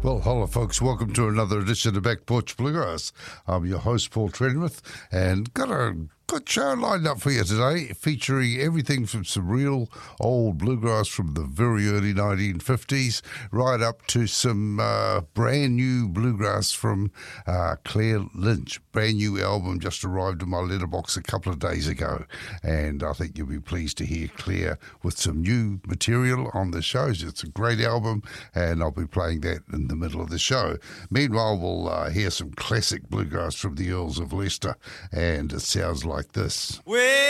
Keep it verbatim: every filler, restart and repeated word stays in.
Well, hello, folks. Welcome to another edition of Back Porch Bluegrass. I'm your host, Paul Trenwith, and got a good show lined up for you today, featuring everything from some real old bluegrass from the very early nineteen fifties right up to some uh, brand new bluegrass from uh, Claire Lynch. Brand new album just arrived in my letterbox a couple of days ago, and I think you'll be pleased to hear Claire with some new material on the shows. It's a great album, and I'll be playing that in the middle of the show. Meanwhile, we'll uh, hear some classic bluegrass from the Earls of Leicester, and it sounds like this. Well,